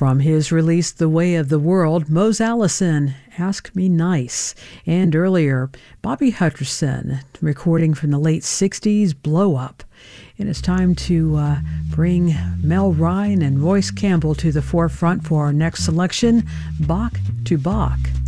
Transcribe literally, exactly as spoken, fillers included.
From his release, The Way of the World, Mose Allison, Ask Me Nice. And earlier, Bobby Hutcherson, recording from the late sixties, Blow Up. And it's time to uh, bring Mel Ryan and Royce Campbell to the forefront for our next selection, Bach to Bach.